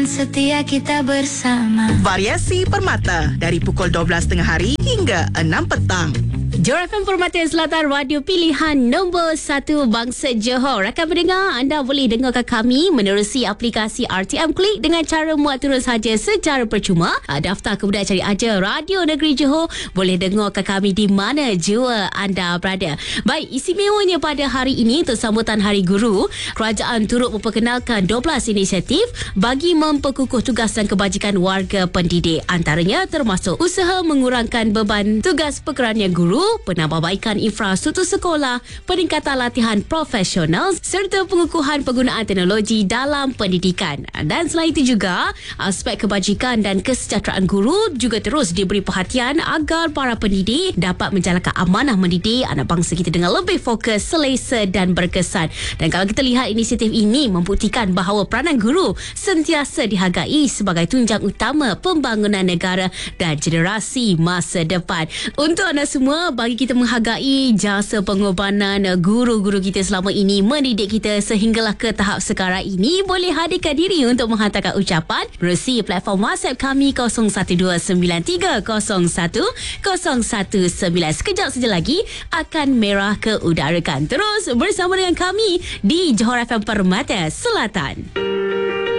Setia kita bersama. Variasi Permata dari pukul 12 tengah hari hingga 6 petang. Johor FM Permata Selatan, radio pilihan nombor 1 bangsa Johor. Rakan pendengar, anda boleh dengarkan kami menerusi aplikasi RTM Klik dengan cara muat turun saja secara percuma. Daftar kemudian cari aja Radio Negeri Johor. Boleh dengarkan kami di mana jua anda berada. Baik, istimewanya pada hari ini untuk sambutan Hari Guru, kerajaan turut memperkenalkan 12 inisiatif bagi memperkukuh tugas dan kebajikan warga pendidik. Antaranya termasuk usaha mengurangkan beban tugas pekerana guru, penambahbaikan infrastruktur sekolah, peningkatan latihan profesional serta pengukuhan penggunaan teknologi dalam pendidikan. Dan selain itu juga, aspek kebajikan dan kesejahteraan guru juga terus diberi perhatian agar para pendidik dapat menjalankan amanah mendidik anak bangsa kita dengan lebih fokus, selesa dan berkesan. Dan kalau kita lihat inisiatif ini membuktikan bahawa peranan guru sentiasa dihargai sebagai tunjang utama pembangunan negara dan generasi masa depan. Untuk anda semua, bagi kita menghargai jasa pengorbanan guru-guru kita selama ini mendidik kita sehinggalah ke tahap sekarang ini, boleh hadirkan diri untuk menghantarkan ucapan melalui platform WhatsApp kami 01293010119. Sekejap saja lagi akan merah ke udarakan. Terus bersama dengan kami di Johor FM Permata Selatan.